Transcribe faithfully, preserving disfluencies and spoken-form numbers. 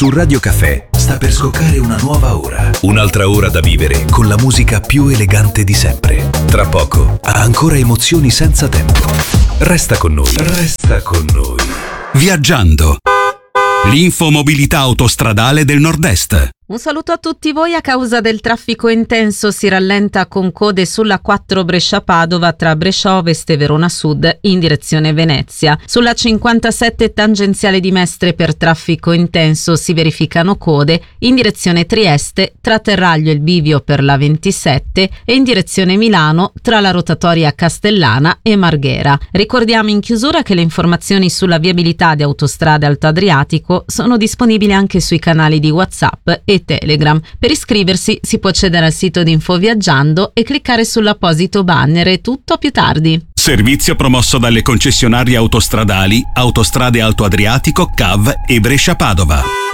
Su Radio Caffè sta per scoccare una nuova ora. Un'altra ora da vivere con la musica più elegante di sempre. Tra poco ha ancora emozioni senza tempo. Resta con noi. Resta con noi. Viaggiando. L'infomobilità autostradale del Nord-Est. Un saluto a tutti voi. A causa del traffico intenso si rallenta con code sulla quattro Brescia-Padova tra Brescia Ovest e Verona Sud in direzione Venezia. Sulla cinquantasette tangenziale di Mestre per traffico intenso si verificano code in direzione Trieste tra Terraglio e il Bivio per la ventisette e in direzione Milano tra la rotatoria Castellana e Marghera. Ricordiamo in chiusura che le informazioni sulla viabilità di Autostrade Alto Adriatico sono disponibili anche sui canali di WhatsApp e Telegram. Per iscriversi si può accedere al sito di Infoviaggiando e cliccare sull'apposito banner. È tutto, più tardi. Servizio promosso dalle concessionarie autostradali Autostrade Alto Adriatico, C A V e Brescia Padova.